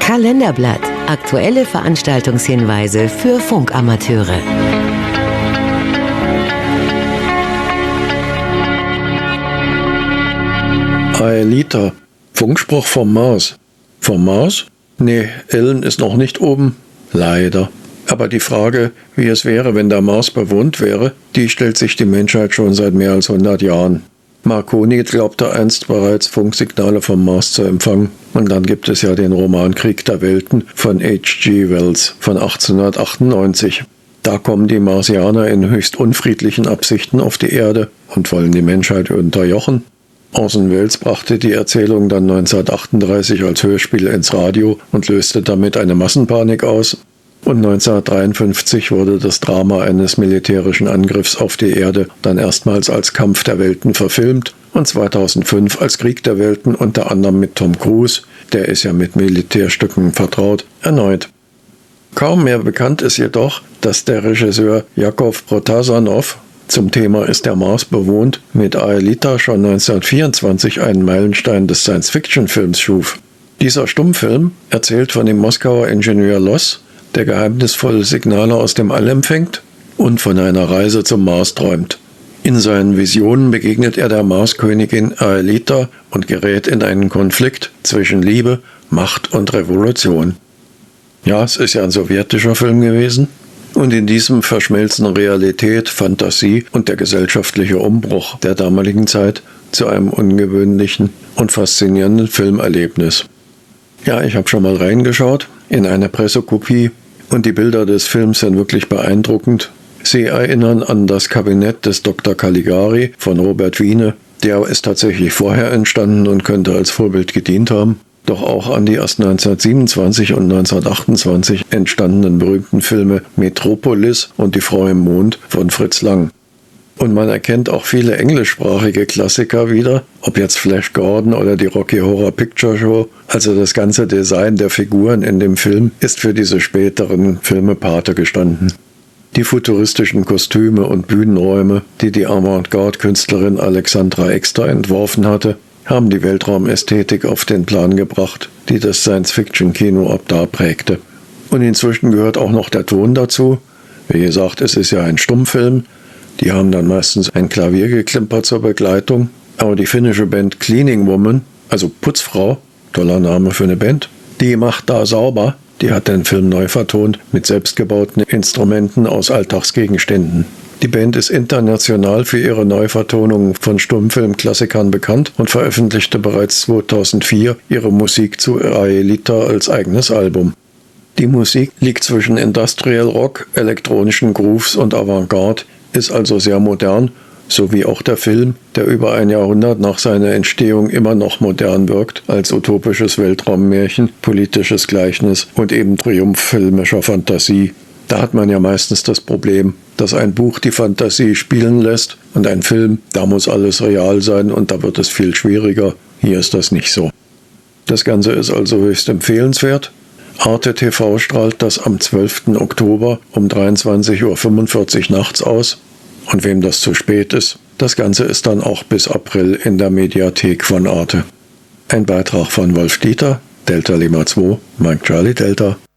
Kalenderblatt. Aktuelle Veranstaltungshinweise für Funkamateure. Aelita. Funkspruch vom Mars. Vom Mars? Nee, Ellen ist noch nicht oben. Leider. Aber die Frage, wie es wäre, wenn der Mars bewohnt wäre, die stellt sich die Menschheit schon seit mehr als 100 Jahren. Marconi glaubte einst bereits Funksignale vom Mars zu empfangen. Und dann gibt es ja den Roman Krieg der Welten von H.G. Wells von 1898. Da kommen die Marsianer in höchst unfriedlichen Absichten auf die Erde und wollen die Menschheit unterjochen. Orson Welles brachte die Erzählung dann 1938 als Hörspiel ins Radio und löste damit eine Massenpanik aus. Und 1953 wurde das Drama eines militärischen Angriffs auf die Erde dann erstmals als Kampf der Welten verfilmt und 2005 als Krieg der Welten unter anderem mit Tom Cruise, der ist ja mit Militärstücken vertraut, erneut. Kaum mehr bekannt ist jedoch, dass der Regisseur Jakov Protasanov, zum Thema Ist der Mars bewohnt, mit Aelita schon 1924 einen Meilenstein des Science-Fiction-Films schuf. Dieser Stummfilm erzählt von dem Moskauer Ingenieur Loss, der geheimnisvolle Signale aus dem All empfängt und von einer Reise zum Mars träumt. In seinen Visionen begegnet er der Marskönigin Aelita und gerät in einen Konflikt zwischen Liebe, Macht und Revolution. Ja, es ist ja ein sowjetischer Film gewesen. Und in diesem verschmelzen Realität, Fantasie und der gesellschaftliche Umbruch der damaligen Zeit zu einem ungewöhnlichen und faszinierenden Filmerlebnis. Ja, ich habe schon mal reingeschaut in eine Pressekopie und die Bilder des Films sind wirklich beeindruckend. Sie erinnern an das Kabinett des Dr. Caligari von Robert Wiene. Der ist tatsächlich vorher entstanden und könnte als Vorbild gedient haben. Doch auch an die erst 1927 und 1928 entstandenen berühmten Filme Metropolis und Die Frau im Mond von Fritz Lang. Und man erkennt auch viele englischsprachige Klassiker wieder, ob jetzt Flash Gordon oder die Rocky Horror Picture Show. Also das ganze Design der Figuren in dem Film ist für diese späteren Filme Pate gestanden. Die futuristischen Kostüme und Bühnenräume, die die Avantgarde-Künstlerin Alexandra Exter entworfen hatte, haben die Weltraumästhetik auf den Plan gebracht, die das Science-Fiction-Kino ab da prägte. Und inzwischen gehört auch noch der Ton dazu. Wie gesagt, es ist ja ein Stummfilm. Die haben dann meistens ein Klaviergeklimper zur Begleitung. Aber die finnische Band Cleaning Woman, also Putzfrau, toller Name für eine Band, die macht da sauber. Die hat den Film neu vertont mit selbstgebauten Instrumenten aus Alltagsgegenständen. Die Band ist international für ihre Neuvertonungen von Stummfilmklassikern bekannt und veröffentlichte bereits 2004 ihre Musik zu Aelita als eigenes Album. Die Musik liegt zwischen Industrial Rock, elektronischen Grooves und Avantgarde, ist also sehr modern, so wie auch der Film, der über ein Jahrhundert nach seiner Entstehung immer noch modern wirkt, als utopisches Weltraummärchen, politisches Gleichnis und eben Triumph filmischer Fantasie. Da hat man ja meistens das Problem, dass ein Buch die Fantasie spielen lässt und ein Film, da muss alles real sein und da wird es viel schwieriger. Hier ist das nicht so. Das Ganze ist also höchst empfehlenswert. Arte TV strahlt das am 12. Oktober um 23:45 Uhr nachts aus. Und wem das zu spät ist, das Ganze ist dann auch bis April in der Mediathek von Arte. Ein Beitrag von Wolf Dieter, Delta Lima 2, Mike Charlie Delta.